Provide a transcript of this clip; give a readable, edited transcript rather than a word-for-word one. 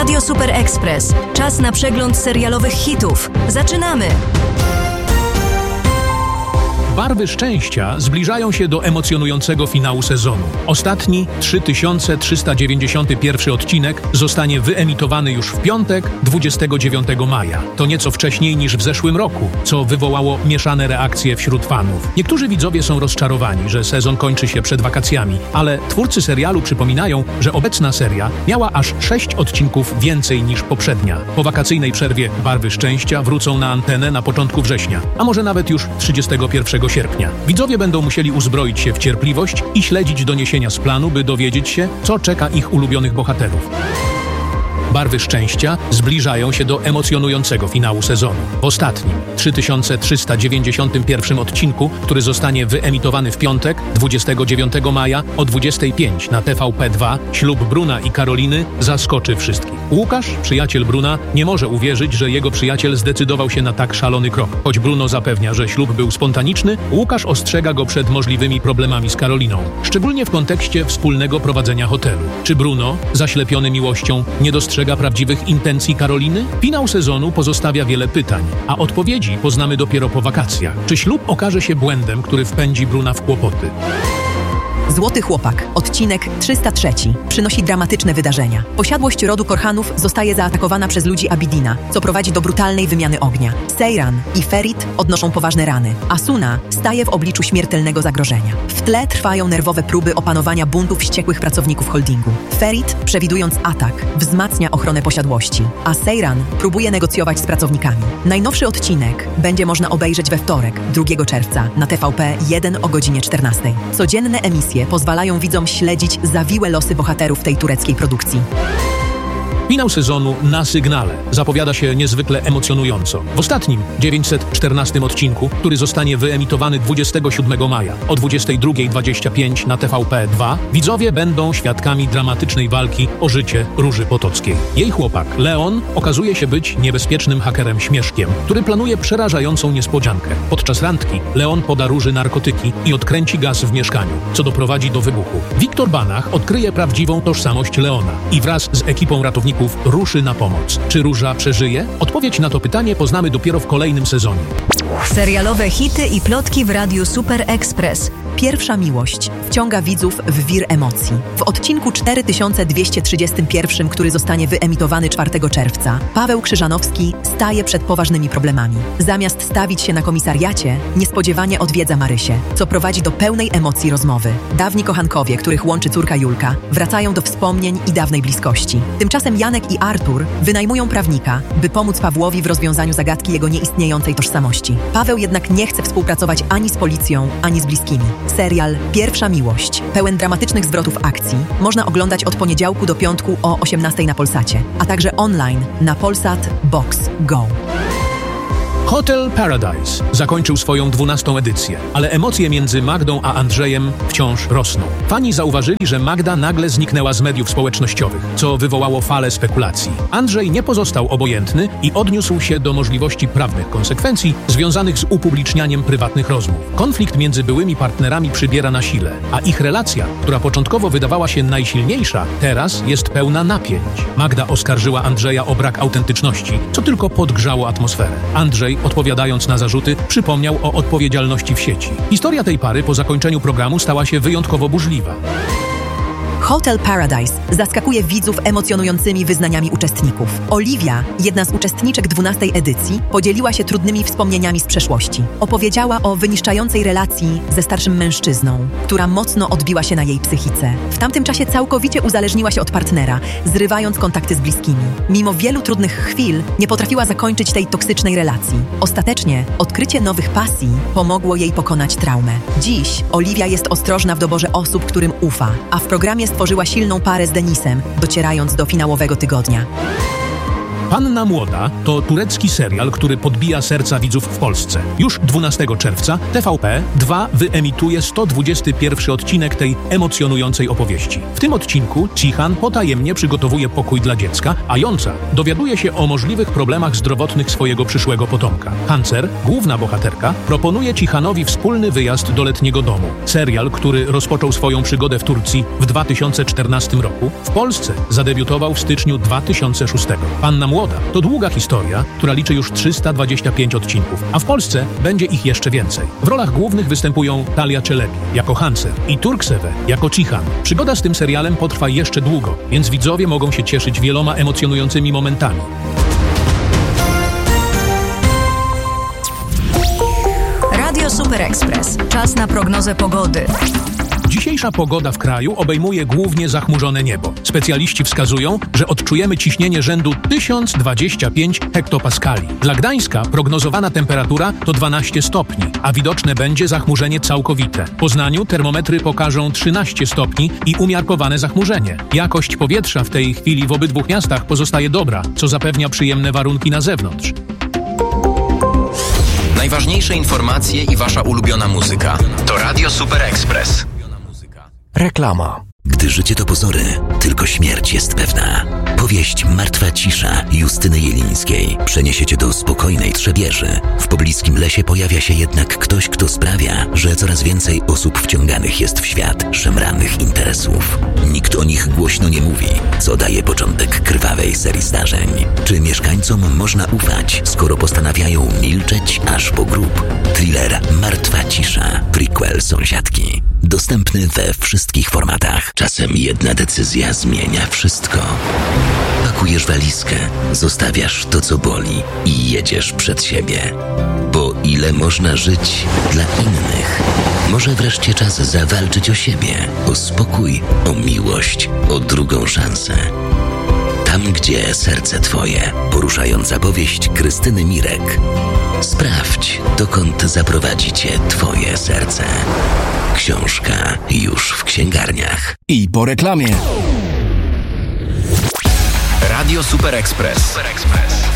Radio Super Express. Czas na przegląd serialowych hitów. Zaczynamy! Barwy szczęścia zbliżają się do emocjonującego finału sezonu. Ostatni, 3391 odcinek zostanie wyemitowany już w piątek, 29 maja. To nieco wcześniej niż w zeszłym roku, co wywołało mieszane reakcje wśród fanów. Niektórzy widzowie są rozczarowani, że sezon kończy się przed wakacjami, ale twórcy serialu przypominają, że obecna seria miała aż 6 odcinków więcej niż poprzednia. Po wakacyjnej przerwie Barwy szczęścia wrócą na antenę na początku września, a może nawet już 31 sierpnia. Widzowie będą musieli uzbroić się w cierpliwość i śledzić doniesienia z planu, by dowiedzieć się, co czeka ich ulubionych bohaterów. Barwy szczęścia zbliżają się do emocjonującego finału sezonu. W ostatnim, 3391 odcinku, który zostanie wyemitowany w piątek, 29 maja o 25 na TVP2, ślub Bruna i Karoliny zaskoczy wszystkich. Łukasz, przyjaciel Bruna, nie może uwierzyć, że jego przyjaciel zdecydował się na tak szalony krok. Choć Bruno zapewnia, że ślub był spontaniczny, Łukasz ostrzega go przed możliwymi problemami z Karoliną. Szczególnie w kontekście wspólnego prowadzenia hotelu. Czy Bruno, zaślepiony miłością, nie dostrzega prawdziwych intencji Karoliny? Finał sezonu pozostawia wiele pytań, a odpowiedzi poznamy dopiero po wakacjach. Czy ślub okaże się błędem, który wpędzi Bruna w kłopoty? Złoty chłopak, odcinek 303, przynosi dramatyczne wydarzenia. Posiadłość rodu Korhanów zostaje zaatakowana przez ludzi Abidina, co prowadzi do brutalnej wymiany ognia. Seyran i Ferit odnoszą poważne rany, a Suna staje w obliczu śmiertelnego zagrożenia. W tle trwają nerwowe próby opanowania buntu wściekłych pracowników holdingu. Ferit, przewidując atak, wzmacnia ochronę posiadłości, a Seyran próbuje negocjować z pracownikami. Najnowszy odcinek będzie można obejrzeć we wtorek, 2 czerwca, na TVP1 o godzinie 14. Codzienne emisje pozwalają widzom śledzić zawiłe losy bohaterów tej tureckiej produkcji. Finał sezonu na sygnale zapowiada się niezwykle emocjonująco. W ostatnim, 914 odcinku, który zostanie wyemitowany 27 maja o 22:25 na TVP2, widzowie będą świadkami dramatycznej walki o życie Róży Potockiej. Jej chłopak, Leon, okazuje się być niebezpiecznym hakerem Śmieszkiem, który planuje przerażającą niespodziankę. Podczas randki Leon poda Róży narkotyki i odkręci gaz w mieszkaniu, co doprowadzi do wybuchu. Wiktor Banach odkryje prawdziwą tożsamość Leona i wraz z ekipą ratowników ruszy na pomoc. Czy Róża przeżyje? Odpowiedź na to pytanie poznamy dopiero w kolejnym sezonie. Serialowe hity i plotki w Radiu Super Express. Pierwsza miłość wciąga widzów w wir emocji. W odcinku 4231, który zostanie wyemitowany 4 czerwca, Paweł Krzyżanowski staje przed poważnymi problemami. Zamiast stawić się na komisariacie, niespodziewanie odwiedza Marysię, co prowadzi do pełnej emocji rozmowy. Dawni kochankowie, których łączy córka Julka, wracają do wspomnień i dawnej bliskości. Tymczasem Janek i Artur wynajmują prawnika, by pomóc Pawłowi w rozwiązaniu zagadki jego nieistniejącej tożsamości. Paweł jednak nie chce współpracować ani z policją, ani z bliskimi. Serial Pierwsza miłość, pełen dramatycznych zwrotów akcji, można oglądać od poniedziałku do piątku o 18 na Polsacie, a także online na Polsat Box Go. Hotel Paradise zakończył swoją 12. edycję, ale emocje między Magdą a Andrzejem wciąż rosną. Fani zauważyli, że Magda nagle zniknęła z mediów społecznościowych, co wywołało falę spekulacji. Andrzej nie pozostał obojętny i odniósł się do możliwości prawnych konsekwencji związanych z upublicznianiem prywatnych rozmów. Konflikt między byłymi partnerami przybiera na sile, a ich relacja, która początkowo wydawała się najsilniejsza, teraz jest pełna napięć. Magda oskarżyła Andrzeja o brak autentyczności, co tylko podgrzało atmosferę. Andrzej, odpowiadając na zarzuty, przypomniał o odpowiedzialności w sieci. Historia tej pary po zakończeniu programu stała się wyjątkowo burzliwa. Hotel Paradise zaskakuje widzów emocjonującymi wyznaniami uczestników. Oliwia, jedna z uczestniczek 12. edycji, podzieliła się trudnymi wspomnieniami z przeszłości. Opowiedziała o wyniszczającej relacji ze starszym mężczyzną, która mocno odbiła się na jej psychice. W tamtym czasie całkowicie uzależniła się od partnera, zrywając kontakty z bliskimi. Mimo wielu trudnych chwil nie potrafiła zakończyć tej toksycznej relacji. Ostatecznie odkrycie nowych pasji pomogło jej pokonać traumę. Dziś Oliwia jest ostrożna w doborze osób, którym ufa, a w programie stworzyła silną parę z Denisem, docierając do finałowego tygodnia. Panna Młoda to turecki serial, który podbija serca widzów w Polsce. Już 12 czerwca TVP2 wyemituje 121 odcinek tej emocjonującej opowieści. W tym odcinku Cihan potajemnie przygotowuje pokój dla dziecka, a Jąca dowiaduje się o możliwych problemach zdrowotnych swojego przyszłego potomka. Hancer, główna bohaterka, proponuje Cihanowi wspólny wyjazd do letniego domu. Serial, który rozpoczął swoją przygodę w Turcji w 2014 roku, w Polsce zadebiutował w styczniu 2006. Panna Młoda to długa historia, która liczy już 325 odcinków, a w Polsce będzie ich jeszcze więcej. W rolach głównych występują Talia Czelebi jako Hancer i Turkseve jako Cihan. Przygoda z tym serialem potrwa jeszcze długo, więc widzowie mogą się cieszyć wieloma emocjonującymi momentami. Radio Super Express. Czas na prognozę pogody. Dzisiejsza pogoda w kraju obejmuje głównie zachmurzone niebo. Specjaliści wskazują, że odczujemy ciśnienie rzędu 1025 hektopaskali. Dla Gdańska prognozowana temperatura to 12 stopni, a widoczne będzie zachmurzenie całkowite. W Poznaniu termometry pokażą 13 stopni i umiarkowane zachmurzenie. Jakość powietrza w tej chwili w obydwu miastach pozostaje dobra, co zapewnia przyjemne warunki na zewnątrz. Najważniejsze informacje i wasza ulubiona muzyka to Radio Super Express. Reklama. Gdy życie to pozory, tylko śmierć jest pewna. Powieść Martwa cisza Justyny Jelińskiej przeniesie cię do spokojnej Trzebieży. W pobliskim lesie pojawia się jednak ktoś, kto sprawia, że coraz więcej osób wciąganych jest w świat szemranych interesów. Nikt o nich głośno nie mówi, co daje początek krwawej serii zdarzeń. Czy mieszkańcom można ufać, skoro postanawiają milczeć aż po grób? Thriller Martwa cisza, prequel Sąsiadki. Dostępny we wszystkich formatach. Czasem jedna decyzja zmienia wszystko. Pakujesz walizkę, zostawiasz to, co boli i jedziesz przed siebie. Bo ile można żyć dla innych? Może wreszcie czas zawalczyć o siebie, o spokój, o miłość, o drugą szansę. Tam, gdzie serce twoje. Poruszająca powieść Krystyny Mirek. Sprawdź, dokąd zaprowadzi cię twoje serce. Książka już w księgarniach. I po reklamie. Radio Super Express.